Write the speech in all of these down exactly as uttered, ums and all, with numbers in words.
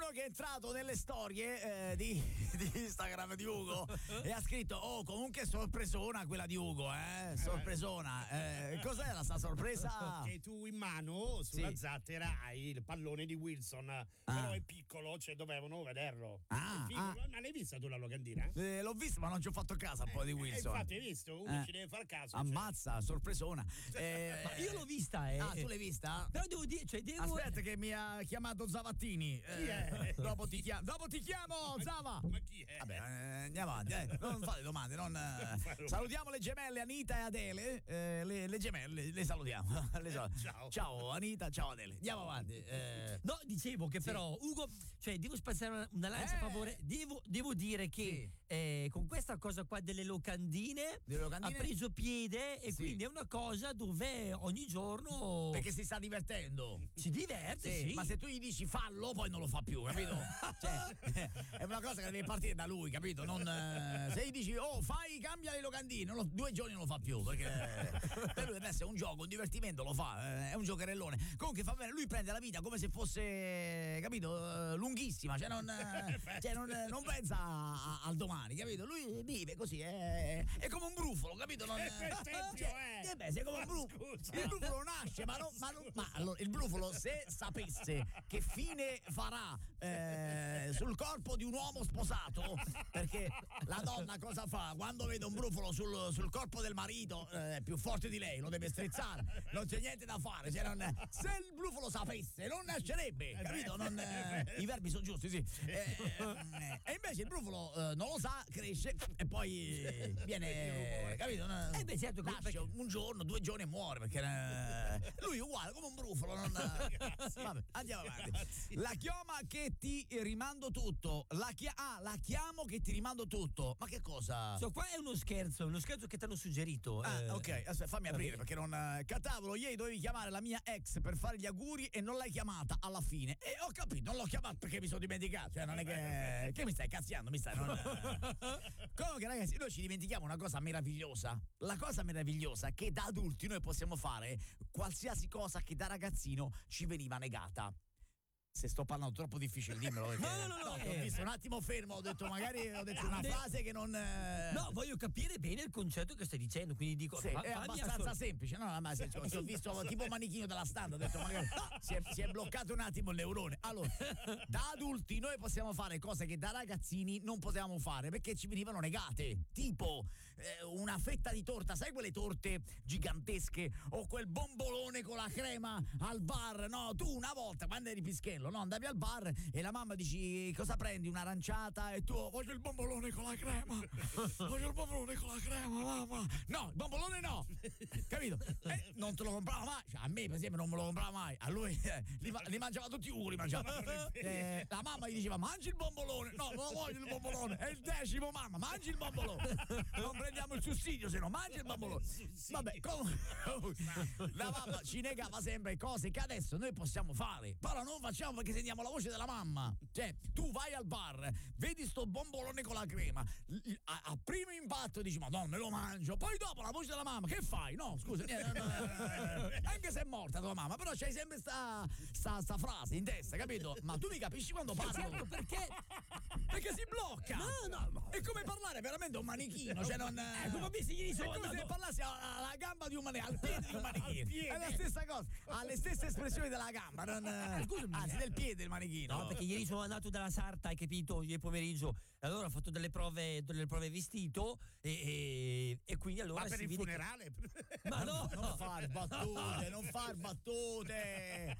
qualcuno che è entrato nelle storie eh, di, di Instagram di Ugo e ha scritto: oh, comunque sorpresona quella di Ugo, eh? Sorpresona. Eh, cos'era sta sorpresa? Che tu in mano sulla Sì. zattera hai il pallone di Wilson, Ah. però è piccolo, cioè dovevano vederlo. Ah, È figo. ah. Ma l'hai vista tu la locandina? Eh, l'ho visto, ma non ci ho fatto caso un po' di Eh, Wilson. infatti hai visto, uno Eh. ci deve far caso. Ammazza, sorpresona. Eh, Ma io l'ho vista, eh. Ah, tu l'hai vista? Però devo dire, cioè devo. Aspetta che mi ha chiamato Zavattini. Eh, è? dopo ti chiamo, dopo ti chiamo, Zava. Ma chi è? Vabbè, eh, andiamo avanti, eh. Non fate domande, non, eh. Salutiamo le gemelle Anita e Adele, eh, le, le gemelle, le salutiamo. Le sal- Ciao. Ciao Anita, ciao Adele. Andiamo avanti. Eh. No, dicevo che però Ugo, cioè devo spazzare una, una lancia Eh. a favore. Devo, devo dire che Sì. eh, con questa cosa qua delle locandine, Delle locandine? ha preso piede e Sì. quindi è una cosa dove ogni giorno Perché si sta divertendo. si diverte, Sì, sì. ma se tu gli dici fallo, poi non lo fa più, capito? Cioè, è una cosa che deve partire da lui, capito? Non, eh, se gli dici oh fai, cambia le locandine, non lo- due giorni non lo fa più, perché per lui adesso è un gioco, un divertimento, lo fa, eh, è un giocherellone. Comunque fa bene, lui prende la vita come se fosse, capito, eh, lunghissima, cioè non, eh, cioè non, eh, non pensa a- a- al domani, capito? Lui vive così, è, è come un brufolo, capito? Non, Eh, per esempio, cioè, eh. eh beh, sei come un brufolo. Il brufolo nasce, ma, non, ma, non, ma allora, il brufolo, se sapesse che fine farà eh, sul corpo di un uomo sposato, perché la donna cosa fa? Quando vede un brufolo sul, sul corpo del marito, eh, è più forte di lei, lo deve strizzare, non c'è niente da fare. Se, non, se il brufolo sapesse, non nascerebbe, capito? Non, eh, I verbi sono giusti, sì. Eh, eh, e invece il brufolo eh, non lo sa, cresce e poi eh, viene, capito? Eh beh, certo, nasce perché- un giorno, due giorni e muore perché eh, lui è uguale come un brufolo. Non, vabbè, andiamo avanti. Grazie. La chioma che ti rimando tutto. La chia- ah, la chiamo che ti rimando tutto. Ma che cosa? So, qua è uno scherzo, uno scherzo che ti hanno suggerito. Ah, eh. ok, aspetta, fammi aprire vabbè. perché non. eh, Catavolo, ieri dovevi chiamare la mia ex per fare gli auguri e non l'hai chiamata alla fine. E ho capito, non l'ho chiamata perché mi sono dimenticato. Cioè, non è che. Che mi stai cazziando? Mi stai. Non, eh. Comunque, ragazzi, noi ci dimentichiamo una cosa meravigliosa. La cosa meravigliosa è che da adulti noi possiamo fare qualsiasi cosa che da ragazzino ci veniva negata. Se sto parlando troppo difficile, dimmelo. Perché, No, no, no, no, ho eh. visto un attimo fermo, ho detto magari ho detto una De- frase che non. eh, No, voglio capire bene il concetto che stai dicendo, quindi dico Sì, fa- è fammi abbastanza assol- semplice, no? Ma se, se ho visto tipo manichino della stampa, ho detto magari si è, si è bloccato un attimo il neurone. Allora, da adulti noi possiamo fare cose che da ragazzini non potevamo fare perché ci venivano negate, tipo eh, una fetta di torta, sai quelle torte gigantesche o quel bombolone con la crema al bar, no? Tu una volta quando eri pischello, no? Andavi al bar e la mamma dici cosa prendi? Un'aranciata e tu voglio il bombolone con la crema, voglio il bombolone con la crema, mamma. No, il bombolone no, capito? Eh, non te lo comprava mai, cioè, a me per esempio non me lo comprava mai, a lui eh, li, ma- li mangiava tutti uno, li mangiava. Eh, la mamma gli diceva mangi il bombolone, no, non lo voglio il bombolone, è il decimo, mamma, mangi il bombolone, non prendiamo il sussidio, se no mangi il bombolone. Vabbè, comunque la mamma ci negava sempre cose che adesso noi possiamo fare, però non facciamo perché sentiamo la voce della mamma. Cioè, tu vai al bar, vedi sto bombolone con la crema, l- a, a primo impatto dici ma no, me lo mangio, poi dopo la voce della mamma, che fai? No, scusa, niente, no, no, no, no. Anche se è morta tua mamma, però c'hai sempre sta, sta, sta frase in testa, capito? Ma tu mi capisci quando parlo? Certo, perché? Perché si blocca! No, no, no. È come parlare veramente a un manichino, cioè non. Eh, come ho visto ieri è sono come se andato- parlassi alla, alla gamba di un manichino, al piede di un manichino. Al piede. È la stessa cosa, ha le stesse espressioni della gamba, non. Scusami. Anzi, del piede del manichino. No, perché ieri sono andato dalla sarta, hai capito, ieri pomeriggio, e allora ho fatto delle prove, delle prove vestito e, e, e quindi allora Ma per si il vede che- funerale? Ma no, Non far battute, non far battute.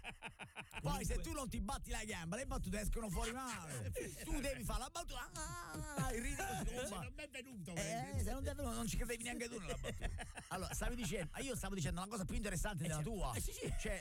Poi se tu non ti batti la gamba, le battute escono fuori male. Tu devi fare la battuta. Ah, il ridi così, Se bomba. non mi è venuto, Eh, se non, te- non ci credevi neanche tu nella battuta. Allora, stavi dicendo, io stavo dicendo una cosa più interessante della certo. tua. Eh, sì, sì. Cioè,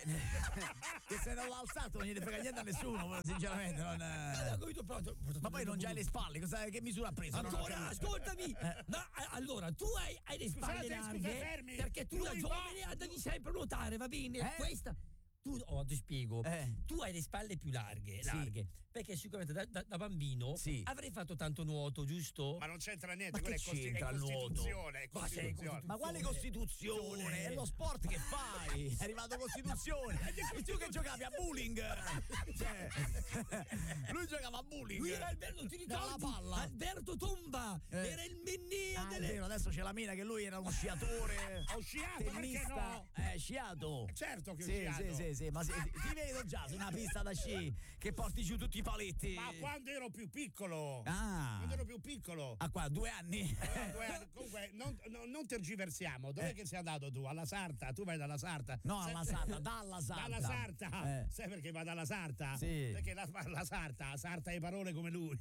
che se non l'ha alzato non gli frega niente a nessuno, sinceramente. Non, Eh, ho capito, però, ho portato ma poi non c'hai le spalle, cosa, che misura ha preso? Non ho Ancora, capito. ascoltami! No, a- allora, tu hai, hai le spalle Scusate, larghe scusa, fermi. perché tu Lui da va- giovane andavi sempre a nuotare, va bene? Eh? Questa. Tu, oh, no, ti spiego. Eh. Tu hai le spalle più larghe, Sì. larghe, perché sicuramente da, da- da bambino Sì. avrei fatto tanto nuoto, giusto? Ma non c'entra niente, Ma quella è, che costi- è c'entra il nuoto? costituzione, è Ma sei costituzione. Ma quale Costituzione? È lo sport che fai! È arrivato Costituzione! E tu che giocavi a bowling? Cioè, lui giocava a bowling! Lui era il bello, ti Dalla ricordi? palla. Alberto Tomba, Eh. era il mennea Ah, è delle... vero, adesso c'è la mina che lui era uno sciatore. Ho sciato, perché Tennista, no? eh, sciato. Certo che ho Sì, sciato. sì, sì, sì, ma sì, ti vedo già su una pista da sci che porti giù tutti i paletti. Ma quando ero più piccolo. Ah. Quando ero più piccolo. Ah, qua, due anni. Eh, due anni. Comunque, non, non, non tergiversiamo. Dov'è Eh. che sei andato tu? Alla Sarta? Tu vai dalla Sarta? No, Sai- alla Sarta, dalla Sarta. Dalla Sarta. Eh. Sai perché va dalla Sarta? Sì. Perché la, la Sarta, sarta le parole come lui.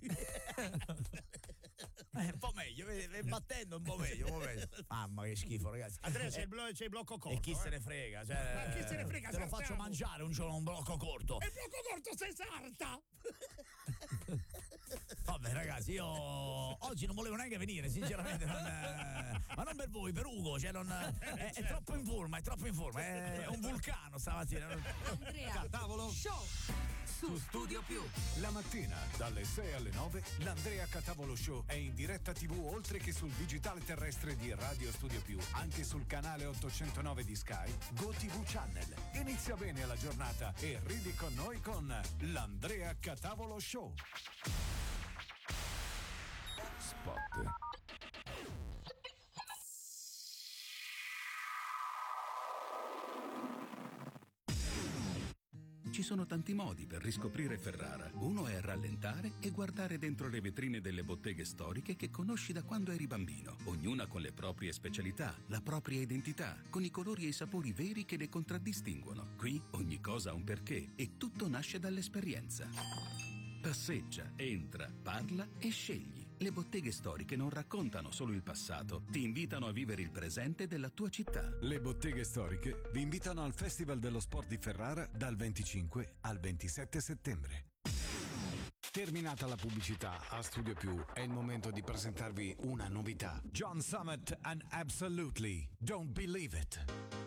Eh, un po' meglio, vedi, vai battendo un po' meglio, un po' meglio. Mamma che schifo, ragazzi. Andrea, c'è Eh, il, blo- c'è il blocco corto. e chi se eh. ne frega, cioè, Ma chi se ne frega, te lo sartiamo. faccio mangiare un giorno un blocco corto. E il blocco corto sei sarta! Vabbè ragazzi, io oggi non volevo neanche venire, sinceramente, non, eh, ma non per voi, per Ugo, cioè non, è, è troppo in forma, è troppo in forma, è, è un vulcano stamattina. Andrea Tavolo Show su Studio Più. La mattina dalle sei alle nove l'Andrea Catavolo Show è in diretta tivù oltre che sul digitale terrestre di Radio Studio Più, anche sul canale ottocentonove di Sky, GoTV Channel. Inizia bene la giornata e ridi con noi con l'Andrea Catavolo Show. Spot. Ci sono tanti modi per riscoprire Ferrara. Uno è rallentare e guardare dentro le vetrine delle botteghe storiche che conosci da quando eri bambino, ognuna con le proprie specialità, la propria identità, con i colori e i sapori veri che le contraddistinguono. Qui ogni cosa ha un perché e tutto nasce dall'esperienza. Passeggia, entra, parla e scegli. Le botteghe storiche non raccontano solo il passato, ti invitano a vivere il presente della tua città. Le botteghe storiche vi invitano al Festival dello Sport di Ferrara dal venticinque al ventisette settembre. Terminata la pubblicità a Studio Più, è il momento di presentarvi una novità. John Summit and Absolutely Don't Believe It.